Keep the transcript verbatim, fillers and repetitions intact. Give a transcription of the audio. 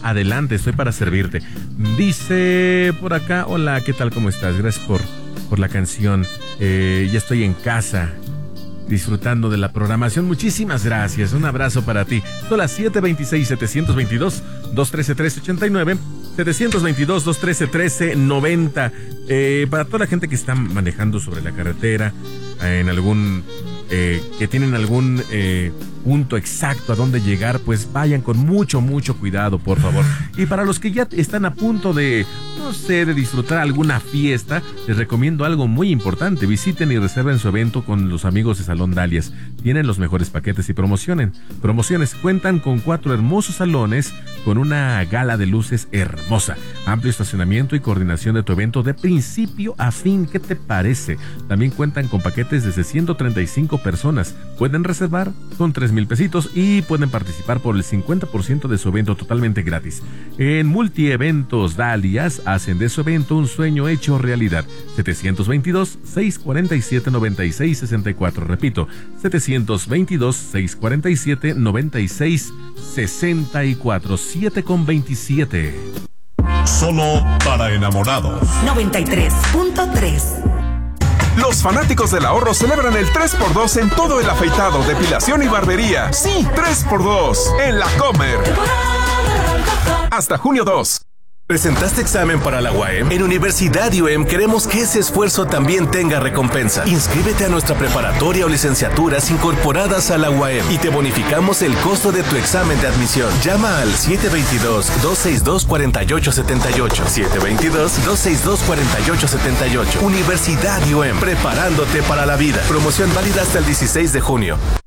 adelante, estoy para servirte. Dice por acá, hola, ¿qué tal? ¿Cómo estás? Gracias por, por la canción. Eh, ya estoy en casa, disfrutando de la programación. Muchísimas gracias, un abrazo para ti. Son las siete veintiséis, setecientos veintidós, doscientos trece, trece ochenta y nueve, setecientos veintidós, doscientos trece, trece noventa. Eh, para toda la gente que está manejando sobre la carretera, eh, en algún, eh, que tienen algún eh, punto exacto a dónde llegar, pues vayan con mucho, mucho cuidado, por favor. Y para los que ya están a punto de, no sé, de disfrutar alguna fiesta, les recomiendo algo muy importante. Visiten y reserven su evento con los amigos de Salón Dalias. Tienen los mejores paquetes y promociones. Promociones cuentan con cuatro hermosos salones con una gala de luces hermosa, amplio estacionamiento y coordinación de tu evento de principio a fin. ¿Qué te parece? También cuentan con paquetes desde ciento treinta y cinco personas. Pueden reservar con tres mil pesitos y pueden participar por el cincuenta por ciento de su evento totalmente gratis. En Multieventos Dalias hacen de su evento un sueño hecho realidad. setecientos veintidós, seiscientos cuarenta y siete, noventa y seis sesenta y cuatro. Repito, setecientos veintidós, seiscientos cuarenta y siete, noventa y seis sesenta y cuatro. siete con veintisiete. Solo para enamorados. noventa y tres punto tres. Los fanáticos del ahorro celebran el tres por dos en todo el afeitado, depilación y barbería. Sí, tres por dos en La Comer. Hasta junio dos. ¿Presentaste examen para la U A M? En Universidad I U E M queremos que ese esfuerzo también tenga recompensa. Inscríbete a nuestra preparatoria o licenciaturas incorporadas a la U A M y te bonificamos el costo de tu examen de admisión. Llama al siete veintidós, doscientos sesenta y dos, cuarenta y ocho setenta y ocho. siete veintidós, doscientos sesenta y dos, cuarenta y ocho setenta y ocho. Universidad I U E M, preparándote para la vida. Promoción válida hasta el dieciséis de junio.